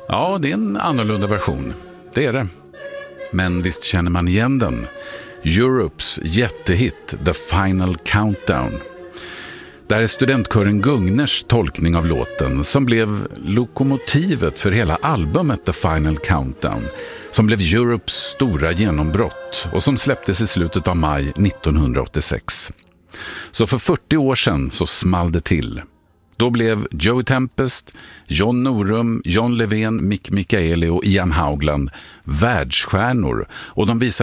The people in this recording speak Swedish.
Ja, det är en annorlunda version. Det är det. Men visst känner man igen den. Europes jättehit The Final Countdown. Det här är studentkören Gugners tolkning av låten som blev lokomotivet för hela albumet The Final Countdown, som blev Europes stora genombrott och som släpptes i slutet av maj 1986. Så för 40 år sedan så small det till. Då blev Joey Tempest, John Norum, John Levén, Mick Mikaeli och Ian Haugland världsstjärnor, och de visade